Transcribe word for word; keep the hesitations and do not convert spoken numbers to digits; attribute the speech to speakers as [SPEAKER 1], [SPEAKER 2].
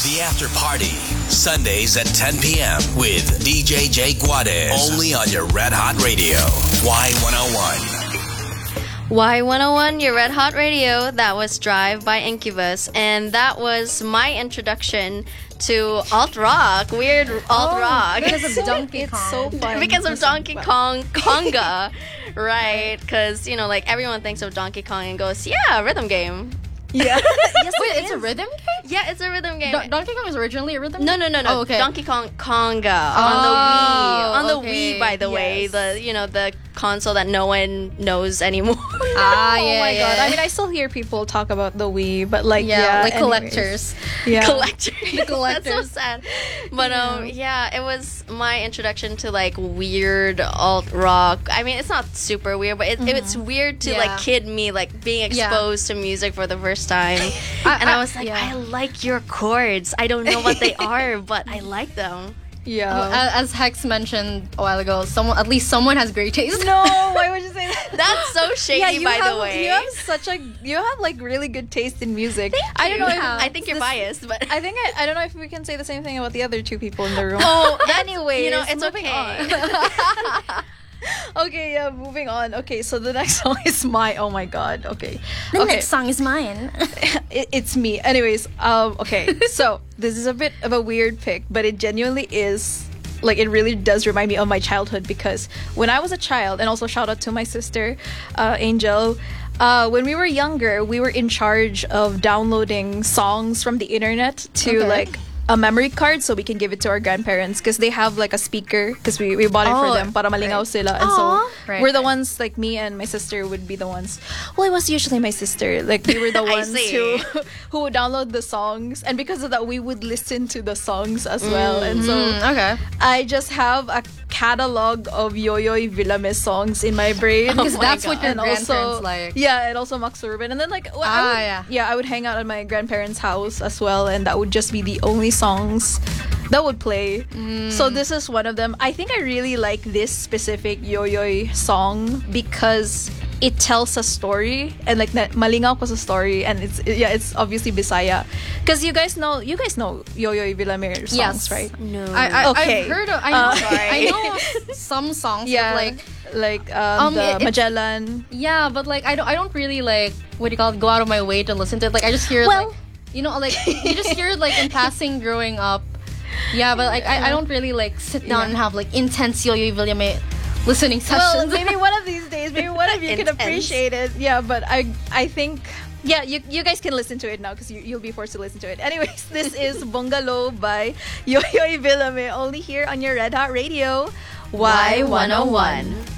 [SPEAKER 1] The After Party, Sundays at ten p.m. with D J Jay Guadez. Only on your Red Hot Radio, Y one oh one.
[SPEAKER 2] Y one oh one, your Red Hot Radio. That was Drive by Incubus. And that was my introduction to alt rock, weird alt
[SPEAKER 3] Oh,
[SPEAKER 2] rock.
[SPEAKER 3] because of Donkey
[SPEAKER 4] It's
[SPEAKER 3] Kong.
[SPEAKER 4] so fun.
[SPEAKER 2] because of
[SPEAKER 4] It's so
[SPEAKER 2] Donkey
[SPEAKER 4] fun.
[SPEAKER 2] Kong Konga, right? Because, you know, like everyone thinks of Donkey Kong and goes, yeah, rhythm game.
[SPEAKER 4] Yeah.
[SPEAKER 3] Yes, Wait, it's a rhythm game?
[SPEAKER 2] Yeah, it's a rhythm game.
[SPEAKER 3] Do- Donkey Kong was originally a rhythm
[SPEAKER 2] no,
[SPEAKER 3] game?
[SPEAKER 2] no, no, no.
[SPEAKER 3] Oh, okay.
[SPEAKER 2] Donkey Kong Konga
[SPEAKER 3] Oh,
[SPEAKER 2] on the Wii. On the
[SPEAKER 3] okay.
[SPEAKER 2] Wii, by the way,
[SPEAKER 4] Yes.
[SPEAKER 2] the you know the console that no one knows anymore.
[SPEAKER 3] Ah,
[SPEAKER 4] Oh
[SPEAKER 3] yeah,
[SPEAKER 4] my
[SPEAKER 3] yeah.
[SPEAKER 4] god. I mean, I still hear people talk about the Wii, but like,
[SPEAKER 3] yeah,
[SPEAKER 4] yeah.
[SPEAKER 3] like
[SPEAKER 4] anyways.
[SPEAKER 3] collectors.
[SPEAKER 4] Yeah.
[SPEAKER 2] Collectors.
[SPEAKER 3] The collectors.
[SPEAKER 2] That's so sad. But um, yeah, it was my introduction to like weird alt rock. I mean, it's not super weird, but it, it's weird to
[SPEAKER 3] Yeah.
[SPEAKER 2] like kid me, like being
[SPEAKER 3] Yeah.
[SPEAKER 2] exposed to music for the first time.
[SPEAKER 3] I-
[SPEAKER 2] and I,
[SPEAKER 3] I-
[SPEAKER 2] was like,
[SPEAKER 3] yeah.
[SPEAKER 2] I like your chords. I don't know what they are, but I like them.
[SPEAKER 4] Yeah.
[SPEAKER 3] Well, a- as Hex mentioned a while ago, someone at least someone has great taste.
[SPEAKER 4] no, why would you say that?
[SPEAKER 2] That's so shady,
[SPEAKER 4] yeah, you
[SPEAKER 2] by
[SPEAKER 4] have,
[SPEAKER 2] the way.
[SPEAKER 4] You have such a you have like really good taste in music. I don't know. If,
[SPEAKER 3] Yeah.
[SPEAKER 2] I think you're
[SPEAKER 4] this-
[SPEAKER 2] biased, but
[SPEAKER 4] I think I, I don't know if we can say the same thing about the other two people in the room.
[SPEAKER 2] Oh, that's-
[SPEAKER 4] anyways,
[SPEAKER 2] you know, it's
[SPEAKER 4] moving
[SPEAKER 2] okay.
[SPEAKER 4] on. Okay, yeah, moving on. Okay, so the next song is my. Oh my god. Okay.
[SPEAKER 3] The
[SPEAKER 4] okay.
[SPEAKER 3] next song is mine.
[SPEAKER 4] it, it's me. Anyways, um, okay. So this is a bit of a weird pick, but it genuinely is. Like, it really does remind me of my childhood, because when I was a child, and also shout out to my sister, uh, Angel, uh, when we were younger, we were in charge of downloading songs from the internet to
[SPEAKER 3] Okay.
[SPEAKER 4] like a memory card so we can give it to our grandparents, because they have like a speaker, because we, we bought it
[SPEAKER 3] Oh,
[SPEAKER 4] for them para malingaw
[SPEAKER 3] right.
[SPEAKER 4] sila, and
[SPEAKER 3] Aw.
[SPEAKER 4] so
[SPEAKER 3] Right,
[SPEAKER 4] we're the
[SPEAKER 3] right.
[SPEAKER 4] ones, like me and my sister would be the ones. Well, it was usually my sister. Like, we were the
[SPEAKER 2] I
[SPEAKER 4] ones
[SPEAKER 2] see.
[SPEAKER 4] who who would download the songs, and because of that, we would listen to the songs as well. And so
[SPEAKER 3] Mm, okay.
[SPEAKER 4] I just have a catalog of Yoyoy Villame songs in my brain.
[SPEAKER 3] Because
[SPEAKER 2] my
[SPEAKER 3] that's what
[SPEAKER 2] God.
[SPEAKER 3] your
[SPEAKER 4] And
[SPEAKER 3] grandparents
[SPEAKER 4] also,
[SPEAKER 3] like.
[SPEAKER 4] yeah, and also Max Urban. And then like, well,
[SPEAKER 3] Ah,
[SPEAKER 4] I would,
[SPEAKER 3] yeah.
[SPEAKER 4] yeah, I would hang out at my grandparents' house as well, and that would just be the only songs that would play.
[SPEAKER 3] Mm.
[SPEAKER 4] So this is one of them. I think I really like this specific Yoyoy song because it tells a story, and like na- Malingaw was a story, and it's yeah, it's obviously Bisaya, because you guys know you guys know Yoyoy Villamere songs,
[SPEAKER 3] Yes.
[SPEAKER 4] right?
[SPEAKER 2] no.
[SPEAKER 3] I, I,
[SPEAKER 4] Okay.
[SPEAKER 3] I've heard of, I know,
[SPEAKER 4] Uh,
[SPEAKER 2] Sorry.
[SPEAKER 3] I know s- some songs,
[SPEAKER 4] Yeah,
[SPEAKER 3] but like,
[SPEAKER 4] like um,
[SPEAKER 3] Um,
[SPEAKER 4] the
[SPEAKER 3] it- it-
[SPEAKER 4] Magellan.
[SPEAKER 3] yeah, but like, I don't, I don't really like, what do you call it, go out of my way to listen to it. Like, I just hear it,
[SPEAKER 4] Well-
[SPEAKER 3] like, you know, like, you just hear it, like, in passing growing up. Yeah, but like, I, I don't really, like, sit down
[SPEAKER 4] Yeah.
[SPEAKER 3] and have, like, intense Yo-Yo Villame listening
[SPEAKER 4] Well,
[SPEAKER 3] sessions.
[SPEAKER 4] maybe one of these days, maybe one of you can
[SPEAKER 2] Intense.
[SPEAKER 4] appreciate it. Yeah, but I I think yeah, you you guys can listen to it now because you, you'll be forced to listen to it. Anyways, this is Bungalow by Yoyoy Villame, only here on your Red Hot Radio,
[SPEAKER 2] Y one oh one.